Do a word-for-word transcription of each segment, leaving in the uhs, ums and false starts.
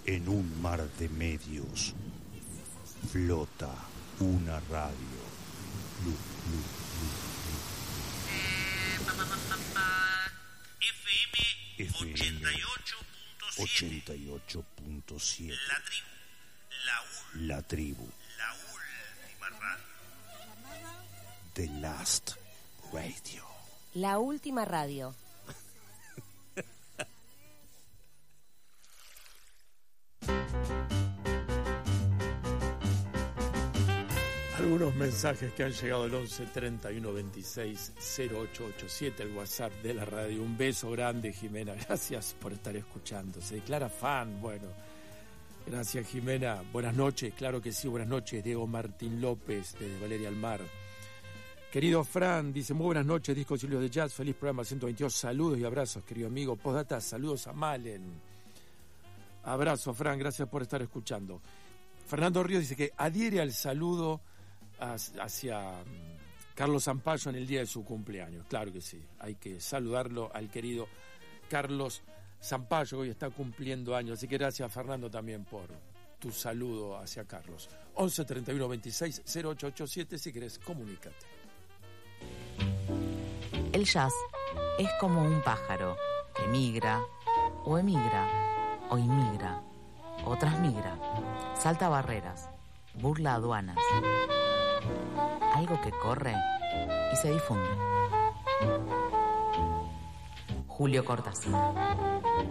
En un mar de medios flota una radio. Lu, lu, lu, lu. F M ochenta y ocho punto siete. La tribu. La, ul- La tribu. la última radio. The Last Radio. La última radio. Algunos mensajes que han llegado al once treinta y uno veintiséis cero ocho ochenta y siete, el WhatsApp de la radio. Un beso grande, Jimena, gracias por estar escuchando. Se declara fan, bueno, gracias, Jimena. Buenas noches, claro que sí, buenas noches. Diego Martín López, desde Valeria Almar. Querido Fran, dice, muy buenas noches, Discos y Líos de Jazz, feliz programa ciento veintidós, saludos y abrazos, querido amigo. Postdata, saludos a Malen. Abrazo, Fran, gracias por estar escuchando. Fernando Ríos dice que adhiere al saludo hacia Carlos Zampayo en el día de su cumpleaños. Claro que sí, hay que saludarlo al querido Carlos Zampayo, que hoy está cumpliendo años, así que gracias, Fernando, también por tu saludo hacia Carlos. once treinta y uno veintiséis cero ocho ochenta y siete, si querés, comunícate. El jazz es como un pájaro que migra, o emigra, o inmigra, o transmigra, salta barreras, burla aduanas. Algo que corre y se difunde. Julio Cortázar.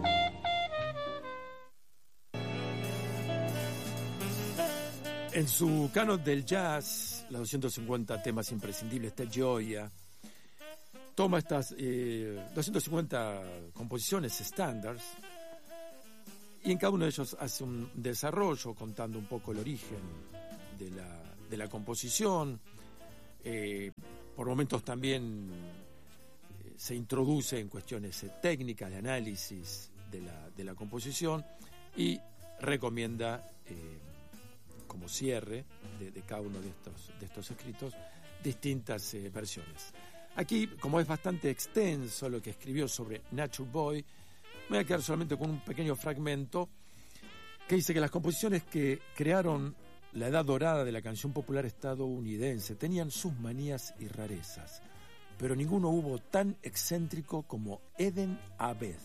En su canon del jazz, los doscientos cincuenta temas imprescindibles de Gioia, toma estas eh, doscientas cincuenta composiciones estándares y en cada uno de ellos hace un desarrollo contando un poco el origen de la, de la composición. Eh, por momentos también eh, se introduce en cuestiones eh, técnicas de análisis de la, de la composición y recomienda eh, como cierre de, de cada uno de estos, de estos escritos distintas eh, versiones. Aquí, como es bastante extenso lo que escribió sobre Nature Boy, me voy a quedar solamente con un pequeño fragmento que dice que las composiciones que crearon la edad dorada de la canción popular estadounidense tenían sus manías y rarezas, pero ninguno hubo tan excéntrico como Eden Abed.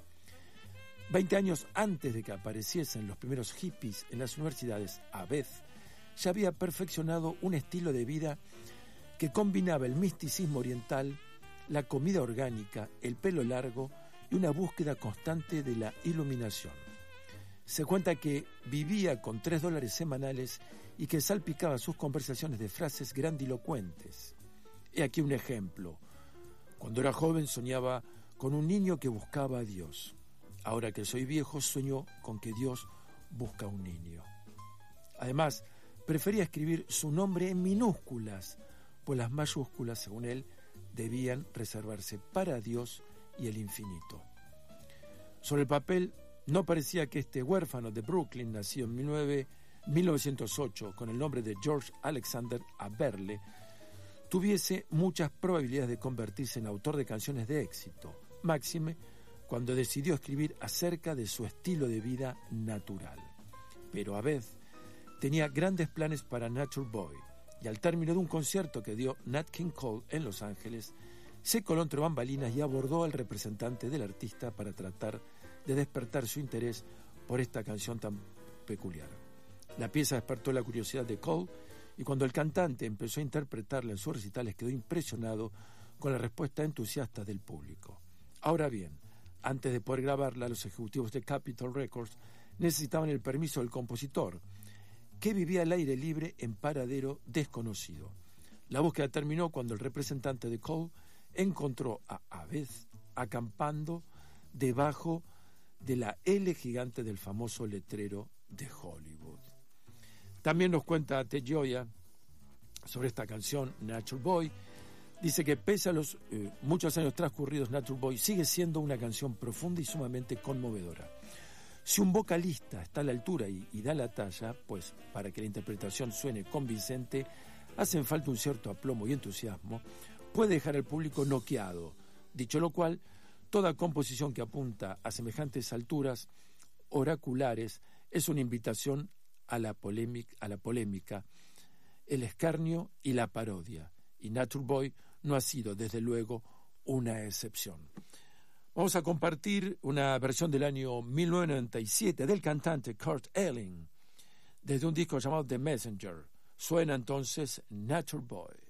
Veinte años antes de que apareciesen los primeros hippies en las universidades, Abed ya había perfeccionado un estilo de vida que combinaba el misticismo oriental, la comida orgánica, el pelo largo y una búsqueda constante de la iluminación. Se cuenta que vivía con tres dólares semanales y que salpicaba sus conversaciones de frases grandilocuentes. He aquí un ejemplo. Cuando era joven soñaba con un niño que buscaba a Dios. Ahora que soy viejo sueño con que Dios busca a un niño. Además, prefería escribir su nombre en minúsculas, pues las mayúsculas, según él, debían reservarse para Dios y el infinito. Sobre el papel, no parecía que este huérfano de Brooklyn, nacido en mil novecientos ocho con el nombre de George Alexander Aberle, tuviese muchas probabilidades de convertirse en autor de canciones de éxito, máxime cuando decidió escribir acerca de su estilo de vida natural. Pero Abed tenía grandes planes para Nature Boy, y al término de un concierto que dio Nat King Cole en Los Ángeles, se coló entre bambalinas y abordó al representante del artista para tratar de despertar su interés por esta canción tan peculiar. La pieza despertó la curiosidad de Cole y cuando el cantante empezó a interpretarla en sus recitales quedó impresionado con la respuesta entusiasta del público. Ahora bien, antes de poder grabarla, los ejecutivos de Capitol Records necesitaban el permiso del compositor, que vivía al aire libre en paradero desconocido. La búsqueda terminó cuando el representante de Cole encontró a Abed acampando debajo de la L gigante del famoso letrero de Hollywood. También nos cuenta Ted Gioia sobre esta canción, Nature Boy. Dice que pese a los eh, muchos años transcurridos, Nature Boy sigue siendo una canción profunda y sumamente conmovedora. Si un vocalista está a la altura y, y da la talla, pues para que la interpretación suene convincente, hacen falta un cierto aplomo y entusiasmo, puede dejar al público noqueado. Dicho lo cual, toda composición que apunta a semejantes alturas oraculares es una invitación a la polémica, a la polémica, el escarnio y la parodia. Y Nature Boy no ha sido, desde luego, una excepción. Vamos a compartir una versión del año mil novecientos noventa y siete del cantante Kurt Elling, desde un disco llamado The Messenger. Suena entonces Nature Boy.